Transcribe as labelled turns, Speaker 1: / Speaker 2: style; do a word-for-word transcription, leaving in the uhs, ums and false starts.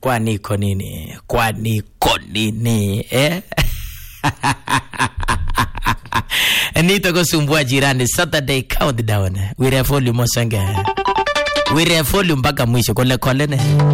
Speaker 1: kwani iko nini? Kwani iko nini? Eh? Nito kusumbua jirani. Saturday countdown. We have volume Mosanga. We have volume mpaka mwisho kole kole ne.